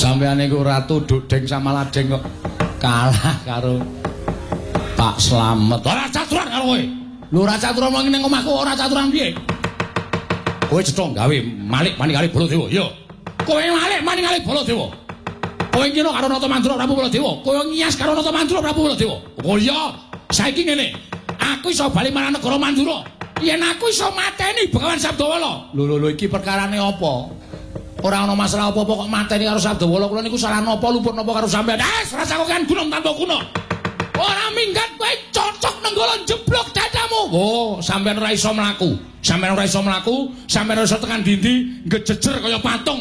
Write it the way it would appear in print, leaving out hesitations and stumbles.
Sampeyan niku Ratu Dudeng Samaladeng kok kalah karo Pak Slamet. Ora caturan karo kowe. Lho ora caturan wong ning omahku ora caturan piye? Kowe cetha gawe Malik Maningali Baladewa. Yo. Kowe Malik Maningali Baladewa. Kowe kira karo Nata Mandura Prabu Baladewa. Kowe ngiyas karo Nata Mandura Prabu Baladewa. Oh iya. Saiki ngene. Aku iso bali marang negara Mandura. Yen aku iso mateni Begawan Sabdawala. Lho iki perkarane apa? Ora ana masalah apa-apa kok mateni karo Sabdawala. Kula niku salah napa luput napa karo sampean. Rasa kok kan gunung tanpa kuno. Ora minggat kowe cocok nenggala jeblok dadamu. Oh, sampean ora iso mlaku. Sampean ora iso mlaku, sampean ora iso tekan dindi, ngejejer kaya patung.